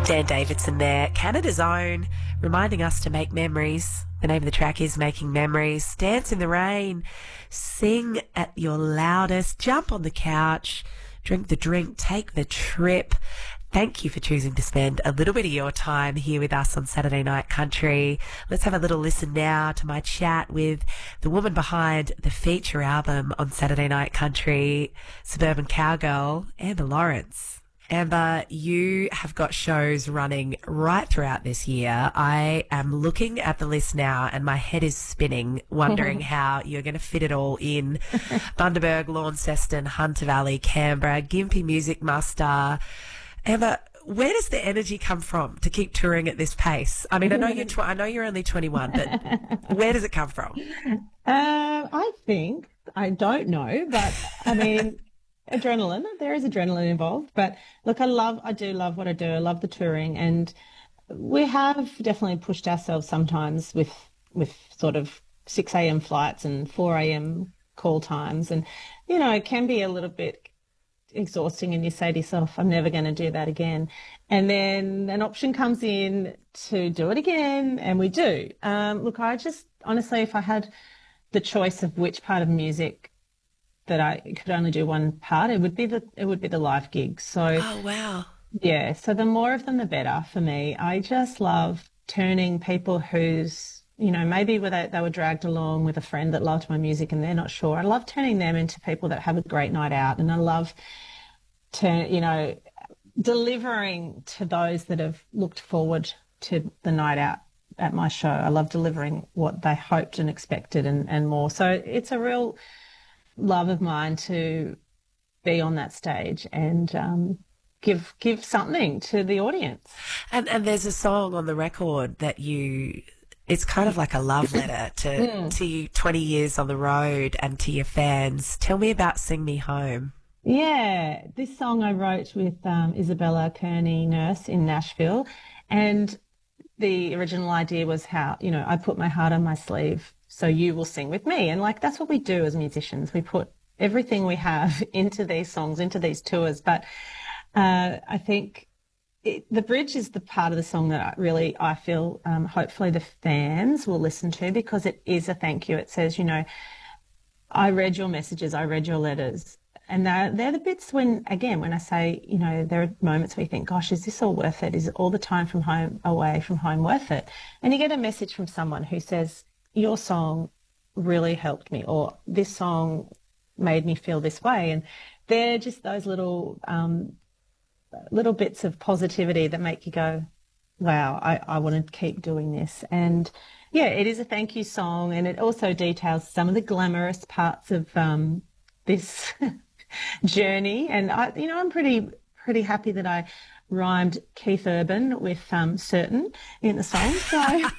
Dan Davidson there, Canada's own, reminding us to make memories. The name of the track is Making Memories. Dance in the rain, sing at your loudest, jump on the couch, drink the drink, take the trip. Thank you for choosing to spend a little bit of your time here with us on Saturday Night Country. Let's have a little listen now to my chat with the woman behind the feature album on Saturday Night Country, Suburban Cowgirl, Amber Lawrence. Amber, you have got shows running right throughout this year. I am looking at the list now and my head is spinning, wondering how you're going to fit it all in. Bundaberg, Launceston, Hunter Valley, Canberra, Gympie Music Muster. Amber, where does the energy come from to keep touring at this pace? I mean, I know you're only 21, but where does it come from? I don't know, but I mean, adrenaline. There is adrenaline involved, but look, I do love what I do. I love the touring, and we have definitely pushed ourselves sometimes with sort of 6 a.m. flights and 4 a.m. call times, and you know, it can be a little bit exhausting, and you say to yourself, I'm never going to do that again. And then an option comes in to do it again, and we do. Look, I just honestly, if I had the choice of which part of music that I could only do one part, it would be the live gigs. So oh wow. Yeah, so the more of them the better for me. I just love turning people who's, you know, maybe they were dragged along with a friend that loved my music and they're not sure. I love turning them into people that have a great night out, and I love delivering to those that have looked forward to the night out at my show. I love delivering what they hoped and expected and more. So it's a real love of mine to be on that stage and give something to the audience. And there's a song on the record that it's kind of like a love letter to you 20 years on the road and to your fans. Tell me about Sing Me Home. Yeah, this song I wrote with Isabella Kearney Nurse in Nashville, and the original idea was how, you know, I put my heart on my sleeve so you will sing with me. And like, that's what we do as musicians. We put everything we have into these songs, into these tours. But I think the bridge is the part of the song that I feel hopefully the fans will listen to, because it is a thank you. It says, you know, I read your messages, I read your letters. And they're the bits when I say, you know, there are moments where you think, gosh, is this all worth it? Is all the time away from home worth it? And you get a message from someone who says, your song really helped me, or this song made me feel this way. And they're just those little bits of positivity that make you go, wow, I want to keep doing this. And yeah, it is a thank you song, and it also details some of the glamorous parts of this journey. And I'm pretty happy that I rhymed Keith Urban with certain in the song. So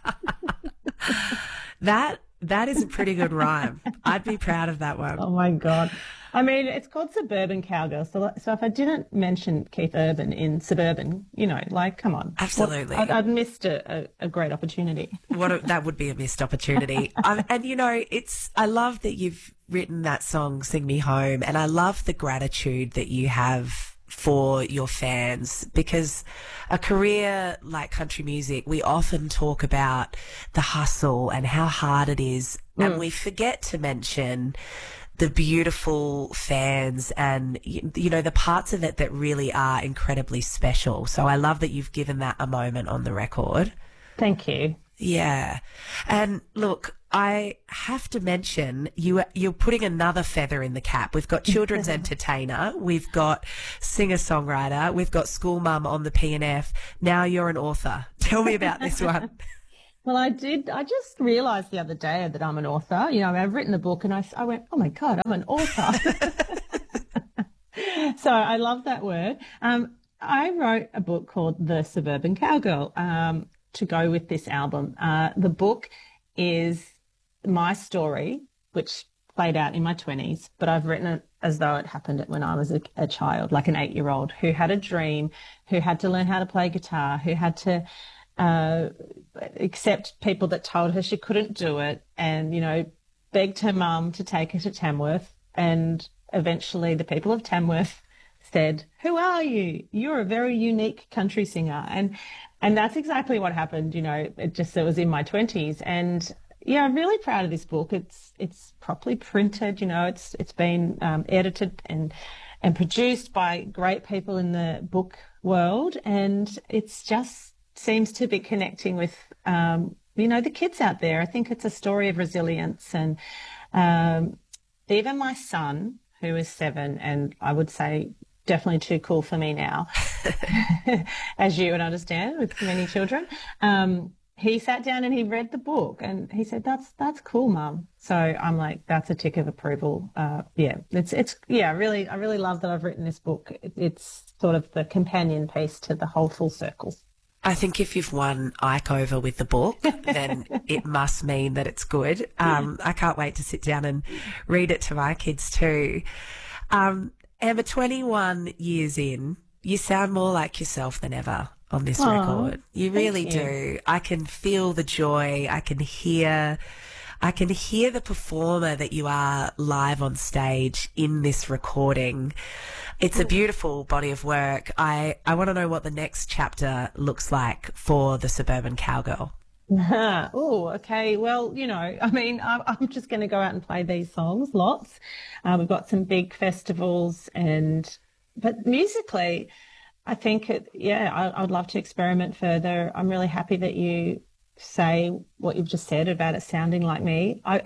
that is a pretty good rhyme. I'd be proud of that one. Oh my God. I mean, it's called Suburban Cowgirl. So if I didn't mention Keith Urban in Suburban, you know, like, come on. Absolutely. I'd missed a great opportunity. That would be a missed opportunity. And, you know, I love that you've written that song, Sing Me Home, and I love the gratitude that you have for your fans, because a career like country music, we often talk about the hustle and how hard it is, and we forget to mention the beautiful fans and, you know, the parts of it that really are incredibly special. So I love that you've given that a moment on the record. Thank you. Yeah. And look, I have to mention you're putting another feather in the cap. We've got children's entertainer, we've got singer-songwriter, we've got school mum on the P&F. Now you're an author. Tell me about this one. Well, I just realised the other day that I'm an author. You know, I've written a book, and I went, oh my God, I'm an author. So I love that word. I wrote a book called The Suburban Cowgirl to go with this album. The book is my story, which played out in my 20s, but I've written it as though it happened when I was a child, like an 8-year-old who had a dream, who had to learn how to play guitar, who had to accept people that told her she couldn't do it, and, you know, begged her mum to take her to Tamworth, and eventually the people of Tamworth said, "Who are you? You're a very unique country singer." And that's exactly what happened. You know, it was in my 20s. And yeah, I'm really proud of this book. It's properly printed. You know, it's been edited and produced by great people in the book world, and it's just seems to be connecting with you know, the kids out there. I think it's a story of resilience, and even my son, who is 7, and I would say definitely too cool for me now, as you would understand with many children. He sat down and he read the book and he said, that's cool, Mum. So I'm like, that's a tick of approval. Yeah, I really love that I've written this book. It's sort of the companion piece to the whole Full Circle. I think if you've won Ike over with the book, then it must mean that it's good. I can't wait to sit down and read it to my kids too. Amber, 21 years in, you sound more like yourself than ever on this record. You really do. I can feel the joy. I can hear the performer that you are live on stage in this recording. It's a beautiful body of work. I want to know what the next chapter looks like for the Suburban Cowgirl. Oh, okay. Well, you know, I mean, I'm just going to go out and play these songs, lots. We've got some big festivals, but musically, I think I would love to experiment further. I'm really happy that you say what you've just said about it sounding like me. I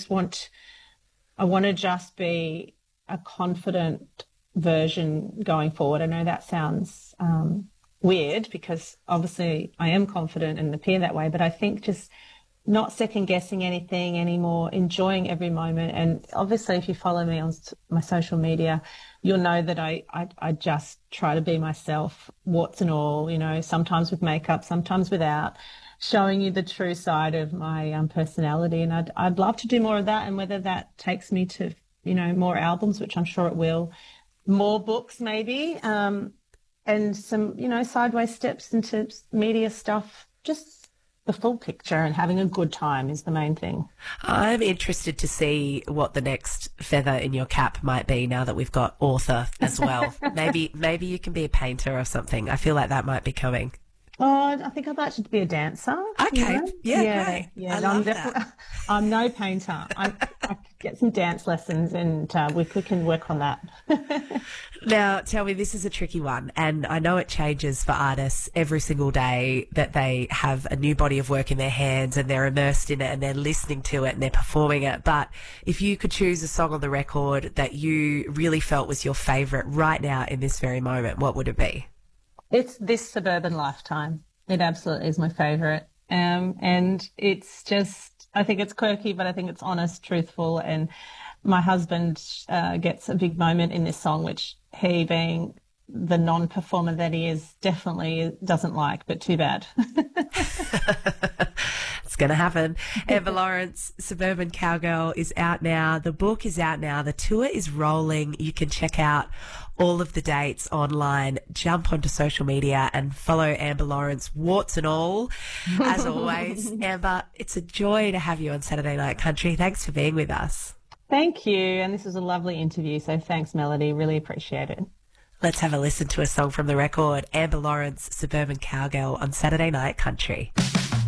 want to just be a confident version going forward. I know that sounds weird because obviously I am confident and appear that way, but I think just not second guessing anything anymore, enjoying every moment. And obviously if you follow me on my social media, you'll know that I just try to be myself, warts and all, you know, sometimes with makeup, sometimes without, showing you the true side of my personality. And I'd love to do more of that. And whether that takes me to, you know, more albums, which I'm sure it will, more books maybe, and some, you know, sideways steps into media stuff, just the full picture and having a good time is the main thing. I'm interested to see what the next feather in your cap might be now that we've got author as well. Maybe you can be a painter or something. I feel like that might be coming. Oh, I think I'd like to be a dancer. Okay. You know? Yeah, great. Yeah, I love that. I'm no painter. I could get some dance lessons and we can work on that. Now, tell me, this is a tricky one, and I know it changes for artists every single day that they have a new body of work in their hands and they're immersed in it and they're listening to it and they're performing it. But if you could choose a song on the record that you really felt was your favourite right now in this very moment, what would it be? It's This Suburban Lifetime. It absolutely is my favourite. And it's just, I think it's quirky, but I think it's honest, truthful. And my husband gets a big moment in this song, which he, being the non-performer that he is, definitely doesn't like, but too bad. It's going to happen. Amber Lawrence, Suburban Cowgirl is out now. The book is out now. The tour is rolling. You can check out all of the dates online. Jump onto social media and follow Amber Lawrence, warts and all. As always, Amber, it's a joy to have you on Saturday Night Country. Thanks for being with us. Thank you. And this was a lovely interview. So thanks, Melody. Really appreciate it. Let's have a listen to a song from the record. Amber Lawrence, Suburban Cowgirl on Saturday Night Country.